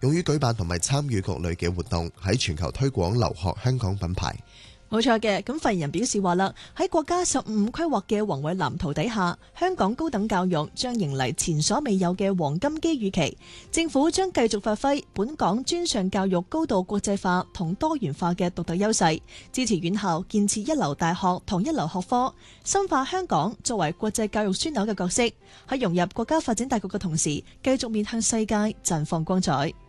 用於舉辦同埋參與各類嘅活動，喺全球推廣留學香港品牌。 冇錯嘅，咁發言人表示話啦，喺國家15規劃嘅宏偉藍圖底下，香港高等教育將迎嚟前所未有嘅黃金機遇期。政府將繼續發揮本港專上教育高度國際化同多元化嘅獨特優勢，支持院校建設一流大學同一流學科，深化香港作為國際教育樞紐嘅角色，喺融入國家發展大局嘅同時，繼續面向世界綻放光彩。